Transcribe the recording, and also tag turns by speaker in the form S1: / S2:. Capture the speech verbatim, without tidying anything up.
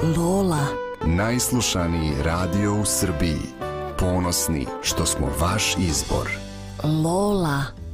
S1: Lola.
S2: Najslušaniji radio u Srbiji. Ponosni što smo vaš izbor.
S1: Lola.